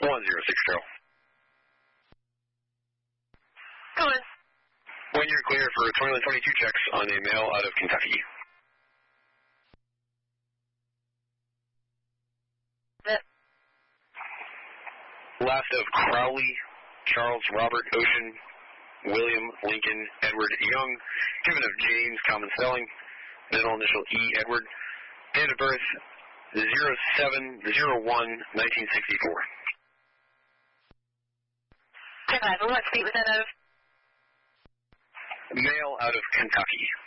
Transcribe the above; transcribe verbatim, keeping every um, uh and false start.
one zero six zero. Go on. When you're clear for twenty-one twenty-two checks on a male out of Kentucky. That. Last of Crowley, Charles Robert Ocean, William Lincoln Edward Young, given of James, common spelling, middle initial E Edward, date of birth zero seven zero one nineteen sixty-four. ten five, and what state was that out of? Male out of Kentucky.